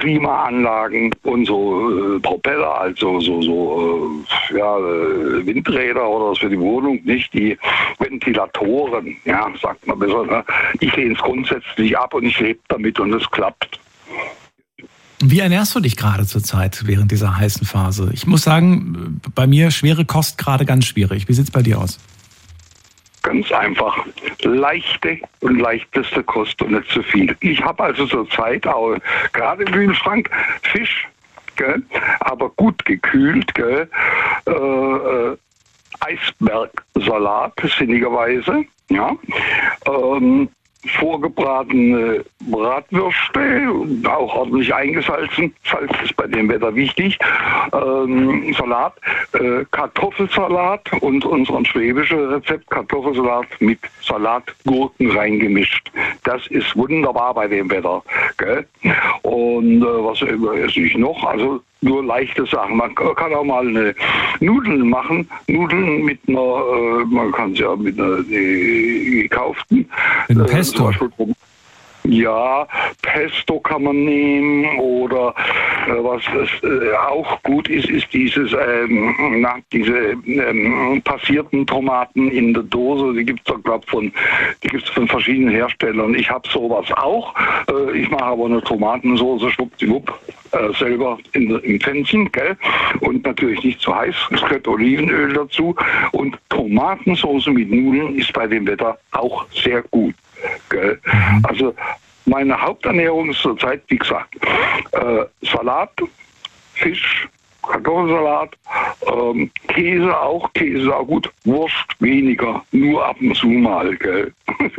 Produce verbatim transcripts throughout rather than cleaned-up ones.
Klimaanlagen und so äh, Propeller, also so, so äh, ja, äh, Windräder oder was für die Wohnung, nicht die Ventilatoren, ja, sagt man besser. Ne? Ich lehne es grundsätzlich ab und ich lebe damit und es klappt. Wie ernährst du dich gerade zur Zeit während dieser heißen Phase? Ich muss sagen, bei mir schwere Kost gerade ganz schwierig. Wie sieht es bei dir aus? Ganz einfach. Leichte und leichteste Kost und nicht zu viel. Ich habe also zurzeit auch gerade im Kühlschrank Fisch, gell, aber gut gekühlt, gell, äh, äh, Eisbergsalat, sinnigerweise, ja, ähm, vorgebratene Bratwürste, auch ordentlich eingesalzen. Salz ist bei dem Wetter wichtig. Ähm, Salat, äh, Kartoffelsalat und unseren schwäbischen Rezept Kartoffelsalat mit Salatgurken reingemischt. Das ist wunderbar bei dem Wetter. Gell? Und äh, was esse ich noch? Also nur leichte Sachen. Man kann auch mal eine Nudeln machen. Nudeln mit einer, äh, man kann es ja mit einer äh, gekauften. Mit einem Pesto. Äh, Ja, Pesto kann man nehmen oder äh, was äh, auch gut ist, ist dieses, ähm, na, diese ähm, passierten Tomaten in der Dose. Die gibt es glaube von, die gibt's von verschiedenen Herstellern. Ich habe sowas auch. Äh, ich mache aber eine Tomatensauce, schwuppdiwupp, äh, selber in, im Pfännchen, gell? Und natürlich nicht zu heiß. Es gehört Olivenöl dazu. Und Tomatensauce mit Nudeln ist bei dem Wetter auch sehr gut. Gell? Also meine Haupternährung ist zurzeit, wie gesagt, äh, Salat, Fisch, Kartoffelsalat, ähm, Käse auch, Käse ist auch gut, Wurst weniger, nur ab und zu mal, gell?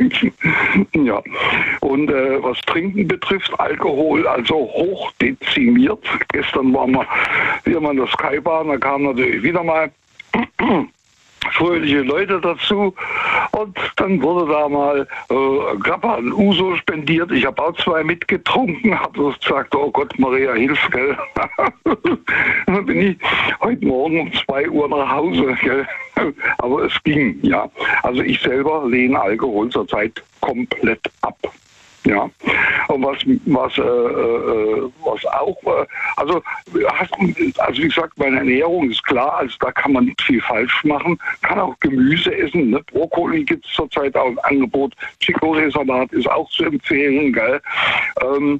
Ja. Und äh, was Trinken betrifft, Alkohol, also hoch dezimiert. Gestern waren wir wieder mal in der Skybahn, da kamen natürlich wieder mal fröhliche Leute dazu und dann wurde da mal äh, Grappa und Uso spendiert. Ich habe auch zwei mitgetrunken, habe gesagt, oh Gott, Maria, hilf, gell. Und dann bin ich heute Morgen um zwei Uhr nach Hause, gell. Aber es ging, ja. Also ich selber lehne Alkohol zurzeit komplett ab. Ja, und was, was, äh, äh, was auch, äh, also, hast, also wie gesagt, meine Ernährung ist klar, also da kann man nicht viel falsch machen, kann auch Gemüse essen, ne? Brokkoli gibt es zurzeit auch im Angebot, Chicorée-Salat ist auch zu empfehlen, gell, ähm,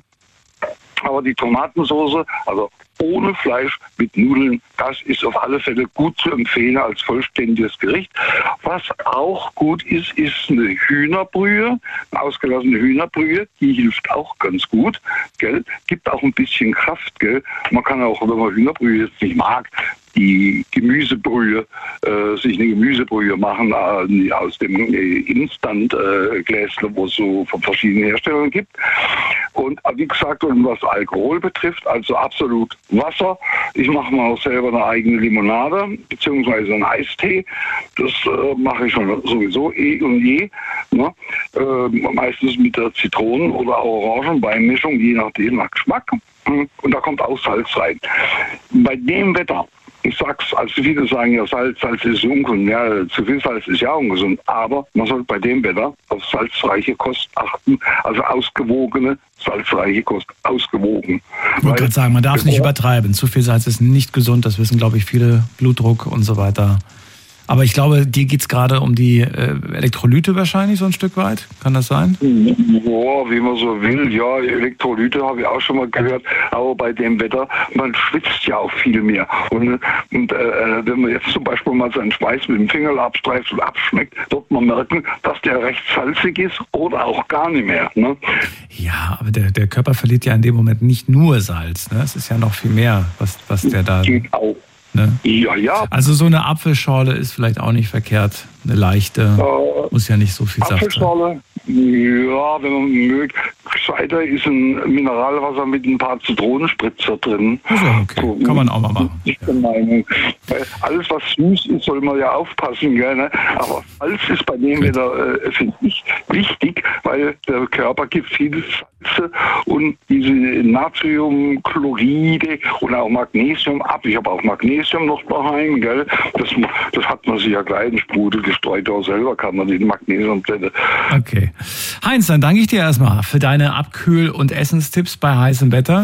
aber die Tomatensauce, also ohne Fleisch mit Nudeln, das ist auf alle Fälle gut zu empfehlen als vollständiges Gericht. Was auch gut ist, ist eine Hühnerbrühe, eine ausgelassene Hühnerbrühe, die hilft auch ganz gut, gell? Gibt auch ein bisschen Kraft, gell? Man kann auch, wenn man Hühnerbrühe jetzt nicht mag, die Gemüsebrühe, äh, sich eine Gemüsebrühe machen äh, aus dem äh, Instant-Gläsle, äh, wo es so von verschiedenen Herstellern gibt. Und wie gesagt, und was Alkohol betrifft, also absolut Wasser. Ich mache mal auch selber eine eigene Limonade, beziehungsweise einen Eistee. Das äh, mache ich schon sowieso eh und je. Ne? Äh, meistens mit der Zitronen- oder Orangenweinmischung, je nachdem, nach Geschmack. Und da kommt auch Salz rein. Bei dem Wetter, ich sag's, also viele sagen ja, Salz, Salz ist ungesund. Ja, zu viel Salz ist ja ungesund. Aber man sollte bei dem Wetter auf salzreiche Kost achten. Also ausgewogene, salzreiche Kost. Ausgewogen. Ich wollte gerade sagen, man darf es nicht übertreiben. Zu viel Salz ist nicht gesund. Das wissen, glaube ich, viele. Blutdruck und so weiter. Aber ich glaube, dir geht es gerade um die äh, Elektrolyte wahrscheinlich so ein Stück weit. Kann das sein? Ja, wie man so will. Ja, Elektrolyte habe ich auch schon mal gehört. Aber bei dem Wetter, man schwitzt ja auch viel mehr. Und, und äh, wenn man jetzt zum Beispiel mal seinen Schweiß mit dem Finger abstreift und abschmeckt, wird man merken, dass der recht salzig ist oder auch gar nicht mehr. Ne? Ja, aber der, der Körper verliert ja in dem Moment nicht nur Salz. Ne? Es ist ja noch viel mehr, was, was der da... Geht auch. Ne? Ja, ja. Also so eine Apfelschorle ist vielleicht auch nicht verkehrt. Eine leichte, äh, muss ja nicht so viel Saft sein. Apfelschorle, ja, wenn man mögt. Gescheiter ist ein Mineralwasser mit ein paar Zitronenspritzer drin. Also okay, so, kann man auch mal machen. Ich bin der Meinung. Alles, was süß ist, soll man ja aufpassen, gerne. Aber Salz ist bei dem Wetter, äh, finde ich, wichtig, weil der Körper gibt viele Salze und diese Natriumchloride und auch Magnesium ab. Ich habe auch Magnesium noch daheim, gell? Das, das hat man sich ja gleich in Sprudel gestreut, auch selber kann man die Magnesiumtablette. Okay. Heinz, dann danke ich dir erstmal für deine Abkühl- und Essenstipps bei heißem Wetter.